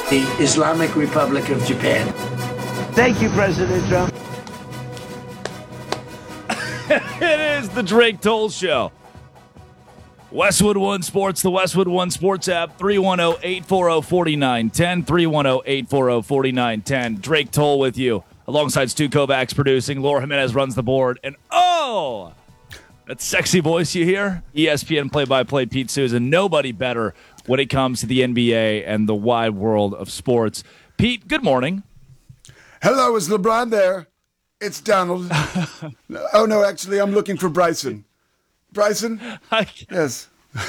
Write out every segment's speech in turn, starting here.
the Islamic Republic of Japan. Thank you, President Trump. It is the Drake Toll Show. Westwood One Sports, the Westwood One Sports app, 310-840-4910, 310-840-4910. Drake Toll with you, alongside Stu Kovacs producing. Laura Jimenez runs the board. And that sexy voice you hear? ESPN play-by-play Pete Souza. Nobody better when it comes to the NBA and the wide world of sports. Pete, good morning. Hello, is LeBron there? It's Donald. Oh, no, actually, I'm looking for Bryson. Bryson? Yes.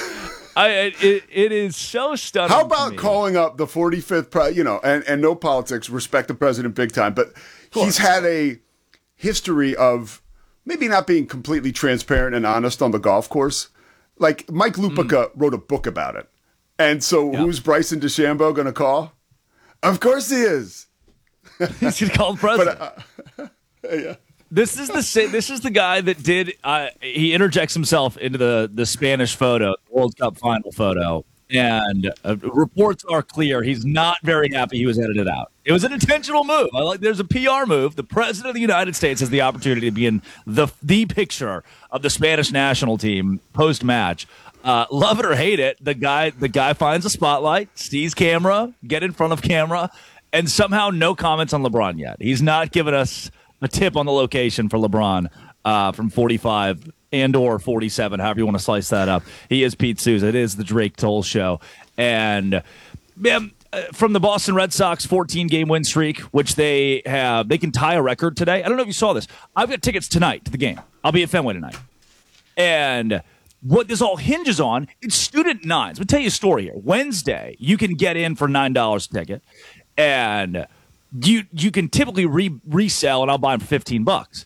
It is so stunning. How about calling up the 45th, and no politics, respect the president big time, but he's had a history of maybe not being completely transparent and honest on the golf course. Like, Mike Lupica wrote a book about it. And so who's Bryson DeChambeau going to call? Of course he is. He's going to call the president. Yeah. This is the guy that did. He interjects himself into the Spanish photo, World Cup final photo, and reports are clear. He's not very happy he was edited out. It was an intentional move. There's a PR move. The president of the United States has the opportunity to be in the picture of the Spanish national team post match. Love it or hate it, the guy finds a spotlight, sees camera, get in front of camera, and somehow no comments on LeBron yet. He's not given us a tip on the location for LeBron from 45 and or 47, however you want to slice that up. He is Pete Souza. It is the Drake Toll Show. And from the Boston Red Sox 14-game win streak, which they can tie a record today. I don't know if you saw this. I've got tickets tonight to the game. I'll be at Fenway tonight. And what this all hinges on, it's student nines. I'll tell you a story here. Wednesday, you can get in for $9 a ticket. And you can typically resell, and I'll buy them for $15.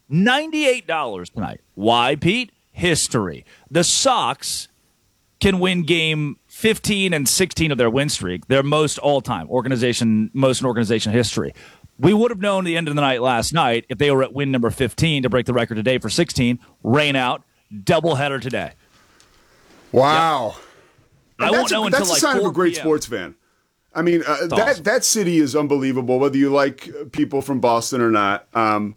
$98 tonight. Why, Pete? History. The Sox can win game 15 and 16 of their win streak. They're most all-time, most in organization history. We would have known the end of the night last night if they were at win number 15 to break the record today for 16. Rain out. Doubleheader today. Wow. Yep. I won't know until that's a sign of a great sports fan. I mean, that city is unbelievable, whether you like people from Boston or not.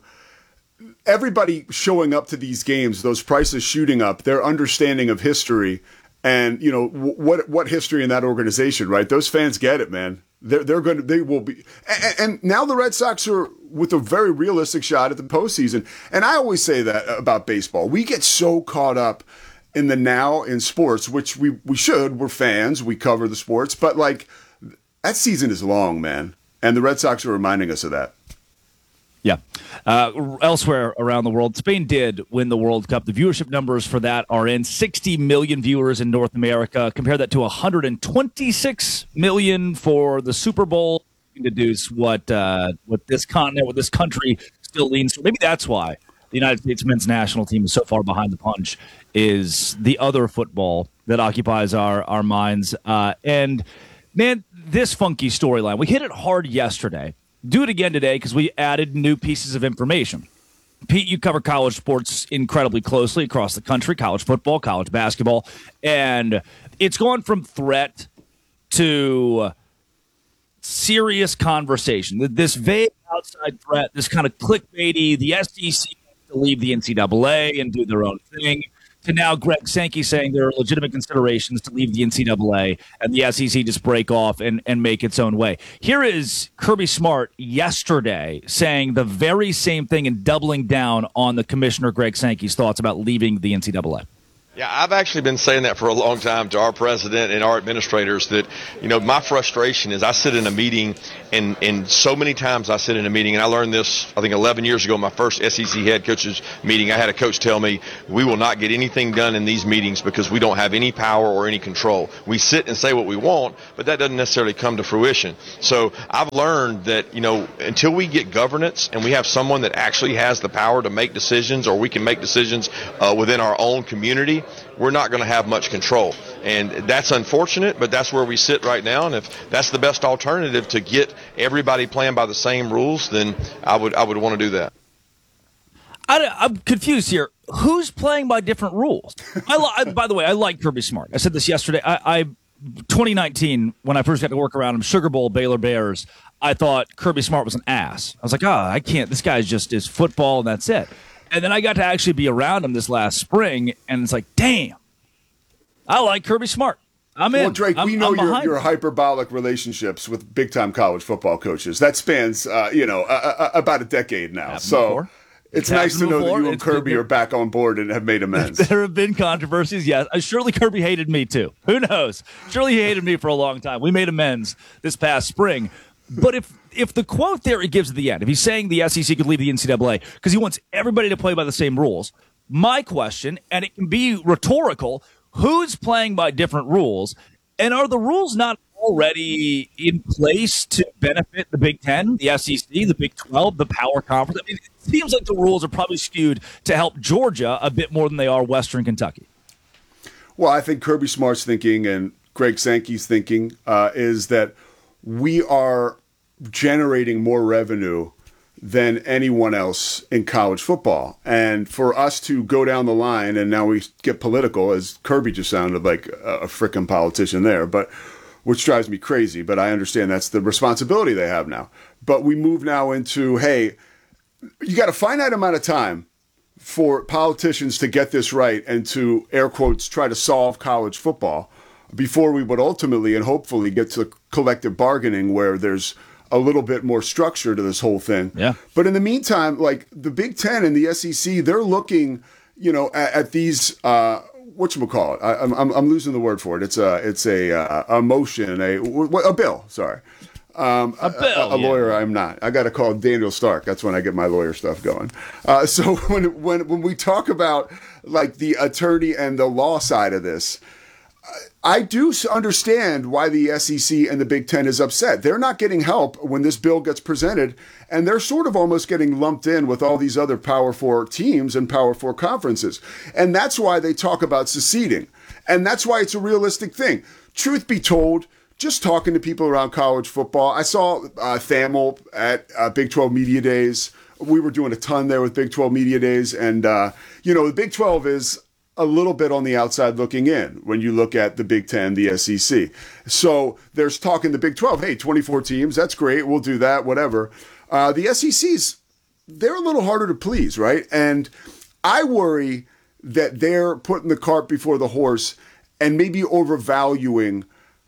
Everybody showing up to these games, those prices shooting up, their understanding of history and, what history in that organization, right? Those fans get it, man. They will be. And now the Red Sox are with a very realistic shot at the postseason. And I always say that about baseball. We get so caught up in the now in sports, which we should. We're fans. We cover the sports. But, that season is long, man, and the Red Sox are reminding us of that. Yeah. Elsewhere around the world, Spain did win the World Cup. The viewership numbers for that are in 60 million viewers in North America. Compare that to 126 million for the Super Bowl. You can deduce what this continent, what this country still leans to. Maybe that's why the United States men's national team is so far behind the punch, is the other football that occupies our minds. And, man, this funky storyline, we hit it hard yesterday. Do it again today because we added new pieces of information. Pete, you cover college sports incredibly closely across the country, college football, college basketball, and it's gone from threat to serious conversation. This vague outside threat, this kind of clickbaity, the SEC to leave the NCAA and do their own thing, to now Greg Sankey saying there are legitimate considerations to leave the NCAA and the SEC just break off and make its own way. Here is Kirby Smart yesterday saying the very same thing and doubling down on the Commissioner Greg Sankey's thoughts about leaving the NCAA. Yeah, I've actually been saying that for a long time to our president and our administrators that, my frustration is I sit in a meeting and so many times I sit in a meeting, and I learned this, I think 11 years ago, my first SEC head coaches meeting. I had a coach tell me, we will not get anything done in these meetings because we don't have any power or any control. We sit and say what we want, but that doesn't necessarily come to fruition. So I've learned that, until we get governance and we have someone that actually has the power to make decisions, or we can make decisions within our own community, we're not going to have much control. And that's unfortunate, but that's where we sit right now. And if that's the best alternative to get everybody playing by the same rules, then I would want to do that. I'm confused here. Who's playing by different rules? By the way, I like Kirby Smart. I said this yesterday. I 2019, when I first got to work around him, Sugar Bowl, Baylor Bears, I thought Kirby Smart was an ass. I was like, I can't. This guy's just is football, and that's it. And then I got to actually be around him this last spring, and it's like, damn, I like Kirby Smart. I'm in. Well, Drake, we know your hyperbolic relationships with big-time college football coaches. That spans, about a decade now. It's nice to know that you and Kirby are back on board and have made amends. There have been controversies, yes. Surely Kirby hated me, too. Who knows? Surely he hated me for a long time. We made amends this past spring. But if the quote there he gives at the end, if he's saying the SEC could leave the NCAA because he wants everybody to play by the same rules, my question, and it can be rhetorical, who's playing by different rules? And are the rules not already in place to benefit the Big Ten, the SEC, the Big 12, the Power Conference? I mean, it seems like the rules are probably skewed to help Georgia a bit more than they are Western Kentucky. Well, I think Kirby Smart's thinking and Greg Sankey's thinking is that we are generating more revenue than anyone else in college football. And for us to go down the line, and now we get political, as Kirby just sounded like a frickin' politician there, but which drives me crazy, but I understand that's the responsibility they have now. But we move now into, hey, you got a finite amount of time for politicians to get this right and to, air quotes, try to solve college football before we would ultimately and hopefully get to collective bargaining where there's a little bit more structure to this whole thing. Yeah. But in the meantime, like the Big Ten and the SEC, they're looking, at these, whatchamacallit? I'm losing the word for it. It's a motion, a bill. Sorry. A bill. A lawyer, I'm not. I got to call Daniel Stark. That's when I get my lawyer stuff going. So when we talk about like the attorney and the law side of this, I do understand why the SEC and the Big Ten is upset. They're not getting help when this bill gets presented, and they're sort of almost getting lumped in with all these other Power 4 teams and Power 4 conferences. And that's why they talk about seceding. And that's why it's a realistic thing. Truth be told, just talking to people around college football, I saw Thamel at Big 12 Media Days. We were doing a ton there with Big 12 Media Days. And, the Big 12 is a little bit on the outside looking in when you look at the Big Ten, the SEC. So there's talk in the Big 12, hey, 24 teams, that's great, we'll do that, whatever. The SEC's, they're a little harder to please, right? And I worry that they're putting the cart before the horse and maybe overvaluing.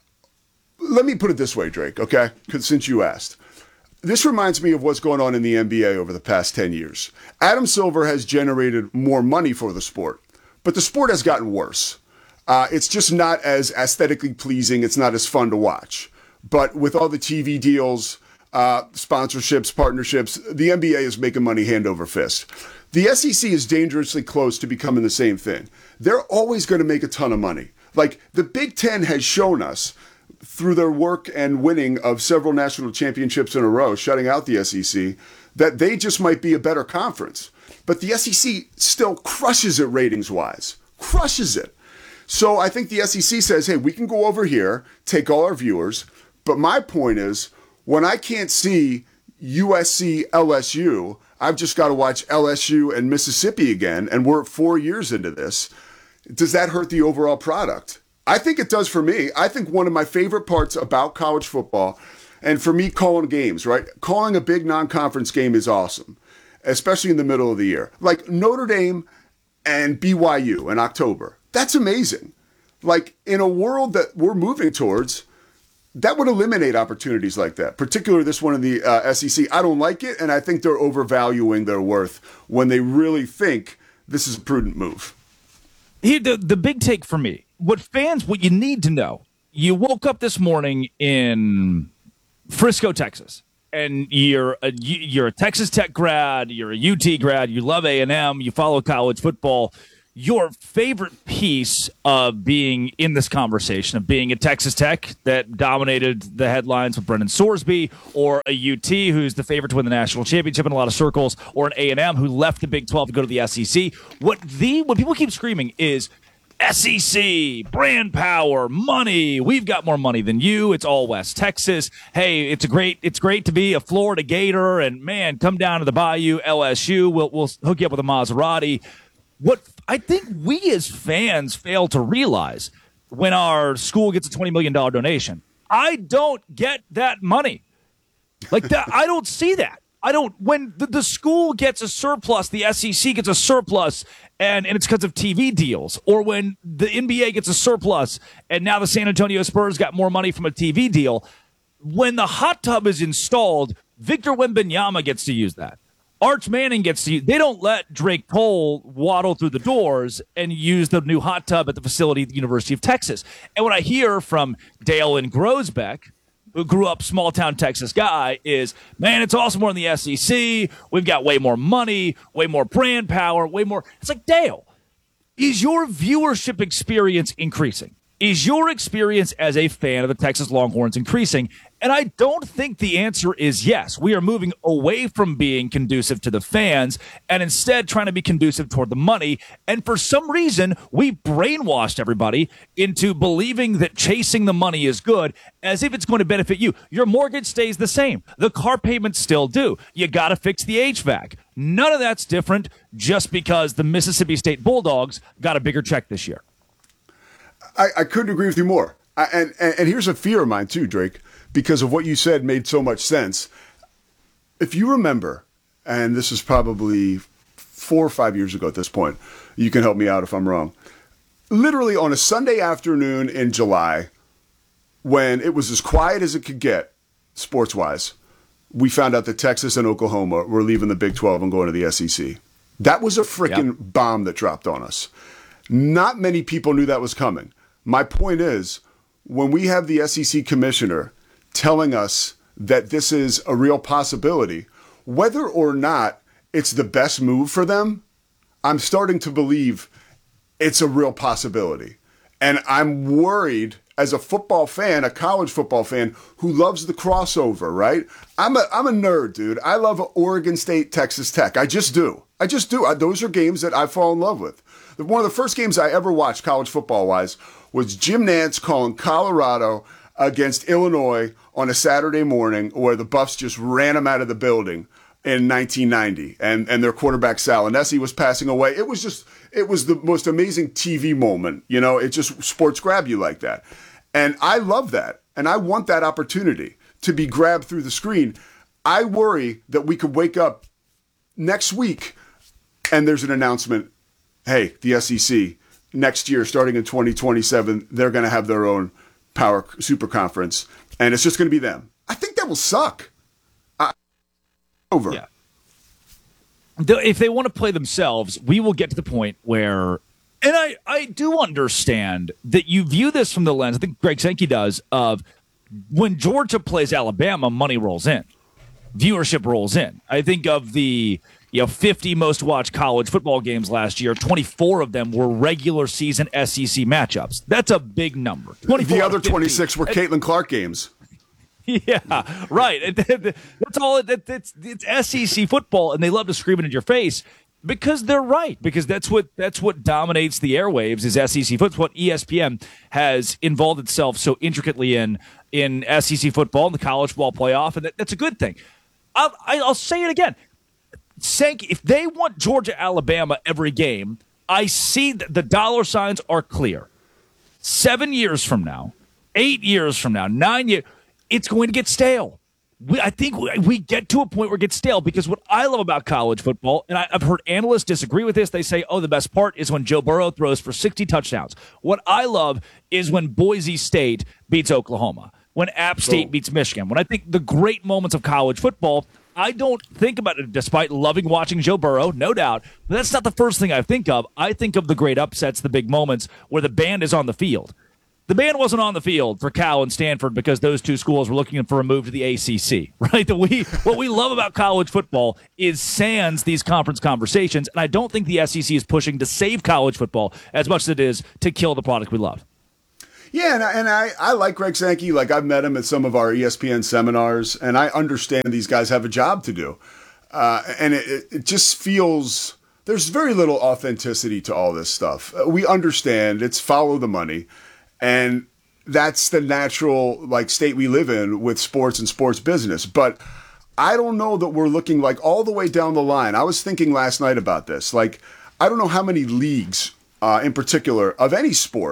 Let me put it this way, Drake, okay? Because since you asked. This reminds me of what's going on in the NBA over the past 10 years. Adam Silver has generated more money for the sport. But the sport has gotten worse. It's just not as aesthetically pleasing. It's not as fun to watch. But with all the TV deals, sponsorships, partnerships, the NBA is making money hand over fist. The SEC is dangerously close to becoming the same thing. They're always going to make a ton of money. Like the Big Ten has shown us through their work and winning of several national championships in a row, shutting out the SEC, that they just might be a better conference. But the SEC still crushes it ratings-wise. Crushes it. So I think the SEC says, hey, we can go over here, take all our viewers. But my point is, when I can't see USC, LSU, I've just got to watch LSU and Mississippi again, and we're 4 years into this. Does that hurt the overall product? I think it does for me. I think one of my favorite parts about college football, and for me calling games, right? Calling a big non-conference game is awesome, especially in the middle of the year. Like Notre Dame and BYU in October. That's amazing. Like in a world that we're moving towards, that would eliminate opportunities like that, particularly this one in the SEC. I don't like it, and I think they're overvaluing their worth when they really think this is a prudent move. The big take for me, what you need to know, you woke up this morning in Frisco, Texas, and you're a Texas Tech grad, you're a UT grad, you love A&M, you follow college football. Your favorite piece of being in this conversation, of being at Texas Tech that dominated the headlines with Brendan Sorsby, or a UT who's the favorite to win the national championship in a lot of circles, or an A&M who left the Big 12 to go to the SEC. What people keep screaming is SEC, brand power, money. We've got more money than you. It's all West Texas. Hey, it's great to be a Florida Gator, and man, come down to the Bayou, LSU. We'll hook you up with a Maserati. What I think we as fans fail to realize, when our school gets a $20 million donation. I don't get that money. Like that, I don't see that. I don't, when the school gets a surplus, the SEC gets a surplus, and it's because of TV deals, or when the NBA gets a surplus, and now the San Antonio Spurs got more money from a TV deal. When the hot tub is installed, Victor Wembanyama gets to use that. Arch Manning gets to use. They don't let Drake Cole waddle through the doors and use the new hot tub at the facility at the University of Texas. And what I hear from Dale and Grosbeck, who grew up small-town Texas guy, is, man, it's awesome more in the SEC. We've got way more money, way more brand power, way more. It's like, Dale, is your viewership experience increasing? Is your experience as a fan of the Texas Longhorns increasing? And I don't think the answer is yes. We are moving away from being conducive to the fans and instead trying to be conducive toward the money. And for some reason, we brainwashed everybody into believing that chasing the money is good, as if it's going to benefit you. Your mortgage stays the same. The car payments still do. You got to fix the HVAC. None of that's different just because the Mississippi State Bulldogs got a bigger check this year. I couldn't agree with you more. And here's a fear of mine too, Drake, because of what you said made so much sense. If you remember, and this is probably 4 or 5 years ago at this point, you can help me out if I'm wrong. Literally on a Sunday afternoon in July, when it was as quiet as it could get, sports-wise, we found out that Texas and Oklahoma were leaving the Big 12 and going to the SEC. That was a freaking bomb that dropped on us. Not many people knew that was coming. My point is, when we have the SEC commissioner telling us that this is a real possibility, whether or not it's the best move for them, I'm starting to believe it's a real possibility. And I'm worried as a football fan, a college football fan who loves the crossover, right? I'm a nerd, dude. I love Oregon State, Texas Tech. I just do. Those are games that I fall in love with. One of the first games I ever watched college football-wise was Jim Nantz calling Colorado against Illinois on a Saturday morning, where the Buffs just ran them out of the building in 1990, and their quarterback Salinesi was passing away. It was the most amazing TV moment. You know, it just sports grab you like that. And I love that. And I want that opportunity to be grabbed through the screen. I worry that we could wake up next week and there's an announcement, hey, the SEC, next year, starting in 2027, they're going to have their own power super conference, and it's just going to be them. I think that will suck. Over. Yeah. If they want to play themselves, we will get to the point where, and I do understand that you view this from the lens, I think Greg Sankey does, of when Georgia plays Alabama, money rolls in. Viewership rolls in. I think of the 50 most watched college football games last year, 24 of them were regular season SEC matchups. That's a big number. The other 26 were Caitlin Clark games. Yeah, right. That's all. It's SEC football, and they love to scream it in your face because they're right. Because that's what dominates the airwaves is SEC football. It's what ESPN has involved itself so intricately in SEC football and the college football playoff, and that's a good thing. I'll say it again. If they want Georgia, Alabama every game, I see that the dollar signs are clear. 7 years from now, 8 years from now, 9 years, it's going to get stale. I think we get to a point where it gets stale because what I love about college football, and I've heard analysts disagree with this, they say, the best part is when Joe Burrow throws for 60 touchdowns. What I love is when Boise State beats Oklahoma, when App State beats Michigan. When I think the great moments of college football, I don't think about it, despite loving watching Joe Burrow, no doubt. But that's not the first thing I think of. I think of the great upsets, the big moments where the band is on the field. The band wasn't on the field for Cal and Stanford because those two schools were looking for a move to the ACC, right? What we love about college football is sans these conference conversations, and I don't think the SEC is pushing to save college football as much as it is to kill the product we love. Yeah, and I like Greg Sankey. Like, I've met him at some of our ESPN seminars, and I understand these guys have a job to do. And it just feels there's very little authenticity to all this stuff. We understand it's follow the money, and that's the natural state we live in with sports and sports business. But I don't know that we're looking all the way down the line. I was thinking last night about this. I don't know how many leagues in particular of any sport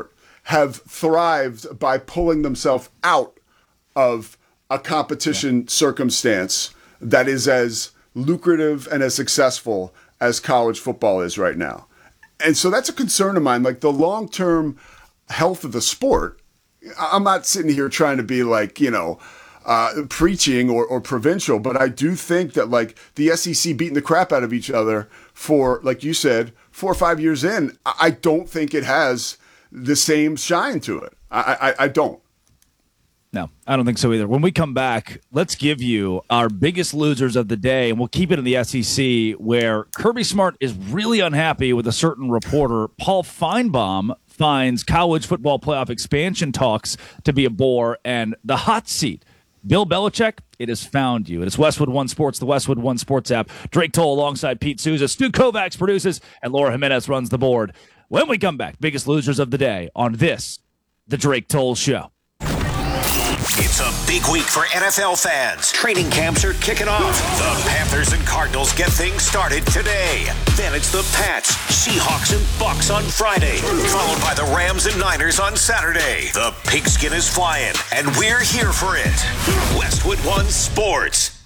have thrived by pulling themselves out of a competition circumstance that is as lucrative and as successful as college football is right now. And so that's a concern of mine, like the long-term health of the sport. I'm not sitting here trying to be like, preaching or provincial, but I do think that like the SEC beating the crap out of each other for, like you said, 4 or 5 years in, I don't think it has the same shine to it. I don't. No, I don't think so either. When we come back, let's give you our biggest losers of the day, and we'll keep it in the SEC, where Kirby Smart is really unhappy with a certain reporter. Paul Feinbaum finds college football playoff expansion talks to be a bore, and the hot seat, Bill Belichick, it has found you. It is Westwood One Sports, the Westwood One Sports app. Drake Toll alongside Pete Souza. Stu Kovacs produces, and Laura Jimenez runs the board. When we come back, biggest losers of the day on this, the Drake Toll Show. It's a big week for NFL fans. Training camps are kicking off. The Panthers and Cardinals get things started today. Then it's the Pats, Seahawks, and Bucks on Friday, followed by the Rams and Niners on Saturday. The pigskin is flying, and we're here for it. Westwood One Sports.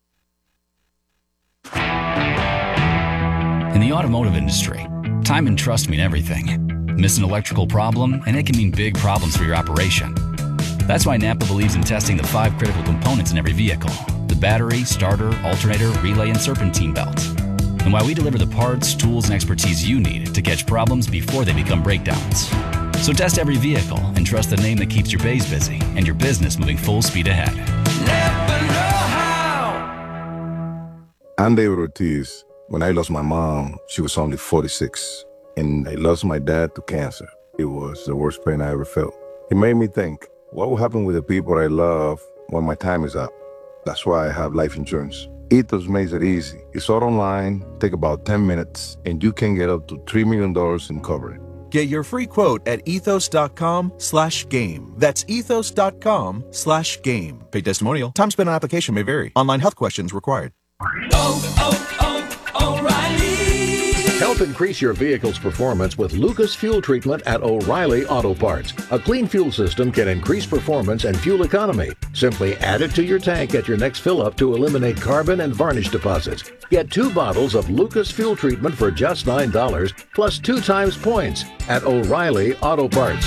In the automotive industry, time and trust mean everything. Miss an electrical problem, and it can mean big problems for your operation. That's why Napa believes in testing the 5 critical components in every vehicle: the battery, starter, alternator, relay, and serpentine belt. And why we deliver the parts, tools, and expertise you need to catch problems before they become breakdowns. So test every vehicle and trust the name that keeps your bays busy and your business moving full speed ahead. Never know how. I'm David Ortiz. When I lost my mom, she was only 46. And I lost my dad to cancer. It was the worst pain I ever felt. It made me think, what will happen with the people I love when my time is up? That's why I have life insurance. Ethos makes it easy. It's all online, take about 10 minutes, and you can get up to $3 million in coverage. Get your free quote at ethos.com/game. That's ethos.com/game. Paid testimonial. Time spent on application may vary. Online health questions required. O'Reilly. Help increase your vehicle's performance with Lucas Fuel Treatment at O'Reilly Auto Parts. A clean fuel system can increase performance and fuel economy. Simply add it to your tank at your next fill-up to eliminate carbon and varnish deposits. Get 2 bottles of Lucas Fuel Treatment for just $9, plus 2 times points at O'Reilly Auto Parts.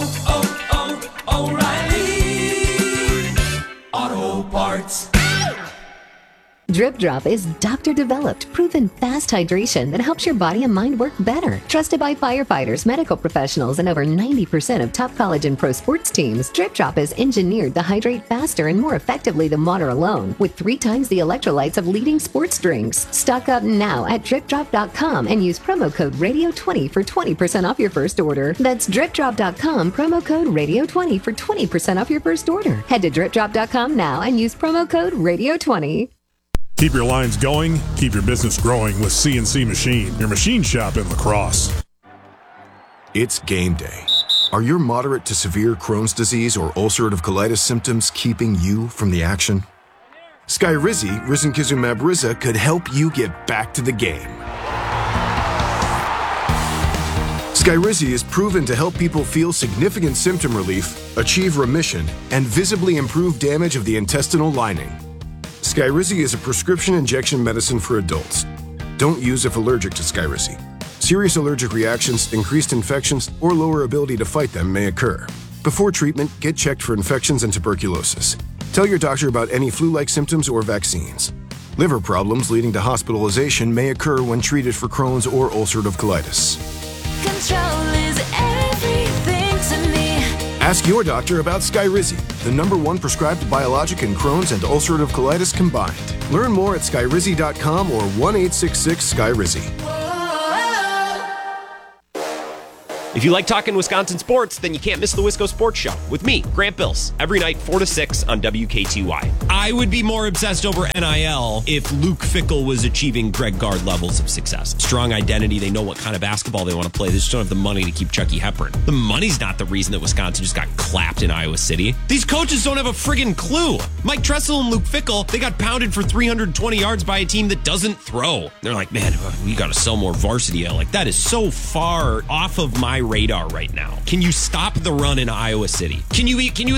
O'Reilly Auto Parts. Drip Drop is doctor-developed, proven fast hydration that helps your body and mind work better. Trusted by firefighters, medical professionals, and over 90% of top college and pro sports teams, Drip Drop is engineered to hydrate faster and more effectively than water alone, with 3 times the electrolytes of leading sports drinks. Stock up now at DripDrop.com and use promo code Radio20 for 20% off your first order. That's DripDrop.com, promo code Radio20 for 20% off your first order. Head to DripDrop.com now and use promo code Radio20. Keep your lines going, keep your business growing with CNC Machine, your machine shop in La Crosse. It's game day. Are your moderate to severe Crohn's disease or ulcerative colitis symptoms keeping you from the action? Skyrizi, risankizumab Riza, could help you get back to the game. Skyrizi is proven to help people feel significant symptom relief, achieve remission, and visibly improve damage of the intestinal lining. Skyrizi is a prescription injection medicine for adults. Don't use if allergic to Skyrizi. Serious allergic reactions, increased infections, or lower ability to fight them may occur. Before treatment, get checked for infections and tuberculosis. Tell your doctor about any flu-like symptoms or vaccines. Liver problems leading to hospitalization may occur when treated for Crohn's or ulcerative colitis. Control is everything to me. Ask your doctor about Skyrizi, the #1 prescribed biologic in Crohn's and ulcerative colitis combined. Learn more at skyrizi.com or 1-866-SKYRIZI. If you like talking Wisconsin sports, then you can't miss the Wisco Sports Show with me, Grant Bills, every night 4 to 6 on WKTY. I would be more obsessed over NIL if Luke Fickell was achieving Greg Gard levels of success. Strong identity, they know what kind of basketball they want to play. They just don't have the money to keep Chucky Hepburn. The money's not the reason that Wisconsin just got clapped in Iowa City. These coaches don't have a friggin' clue. Mike Tressel and Luke Fickell, they got pounded for 320 yards by a team that doesn't throw. They're like, man, we got to sell more varsity. Like, that is so far off of my radar right now. Can you stop the run in Iowa City? Can you at